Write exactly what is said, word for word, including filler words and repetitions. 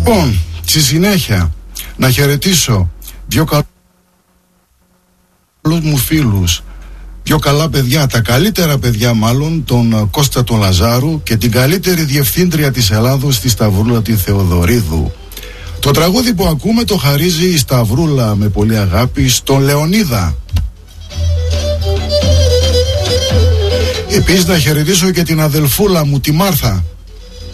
Λοιπόν, στη συνέχεια να χαιρετήσω δύο καλούς μου φίλους, δύο καλά παιδιά, τα καλύτερα παιδιά μάλλον, τον Κώστα τον Λαζάρου και την καλύτερη διευθύντρια της Ελλάδος, τη Σταυρούλα τη Θεοδωρίδου. Το τραγούδι που ακούμε το χαρίζει η Σταυρούλα με πολύ αγάπη στον Λεωνίδα. Επίσης να χαιρετήσω και την αδελφούλα μου τη Μάρθα.